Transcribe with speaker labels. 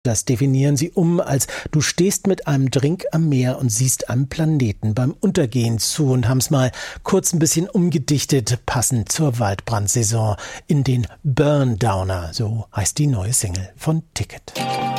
Speaker 1: Das definieren sie als du stehst mit einem Drink am Meer und siehst einem Planeten beim Untergehen zu und haben's mal kurz ein bisschen umgedichtet, passend zur Waldbrandsaison in den Burn Downer, so heißt die neue Single von Ticket.